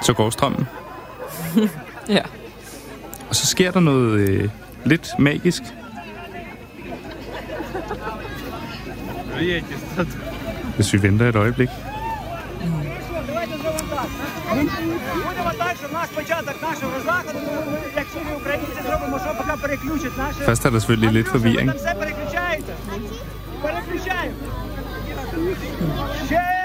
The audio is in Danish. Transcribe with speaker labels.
Speaker 1: Så går strømmen.
Speaker 2: Ja.
Speaker 1: Og så sker der noget lidt magisk. Hvis vi venter et øjeblik. Først er der selvfølgelig lidt forvirring.